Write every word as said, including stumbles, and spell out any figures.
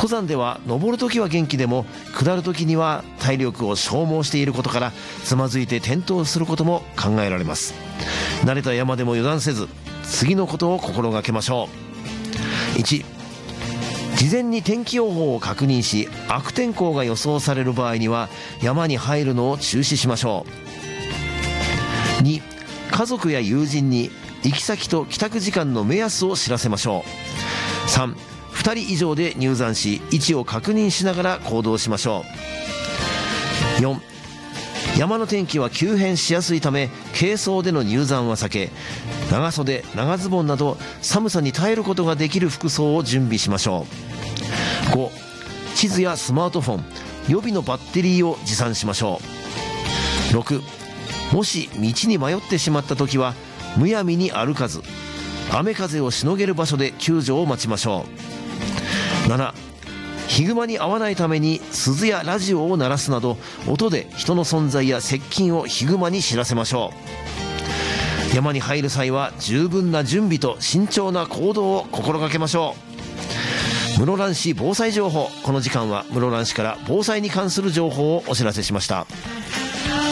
登山では登るときは元気でも下るときには体力を消耗していることから、つまずいて転倒することも考えられます。慣れた山でも油断せず、次のことを心がけましょう。いち、事前に天気予報を確認し、悪天候が予想される場合には山に入るのを中止しましょう。に、家族や友人に行き先と帰宅時間の目安を知らせましょう。さん、ふたり以上で入山し、位置を確認しながら行動しましょう。よん、山の天気は急変しやすいため、軽装での入山は避け、長袖長ズボンなど寒さに耐えることができる服装を準備しましょう。ご、地図やスマートフォン、予備のバッテリーを持参しましょう。ろく、もし道に迷ってしまった時はむやみに歩かず、雨風をしのげる場所で救助を待ちましょう。なな、ヒグマに遭わないために鈴やラジオを鳴らすなど、音で人の存在や接近をヒグマに知らせましょう。山に入る際は十分な準備と慎重な行動を心がけましょう。室蘭市防災情報。この時間は室蘭市から防災に関する情報をお知らせしました。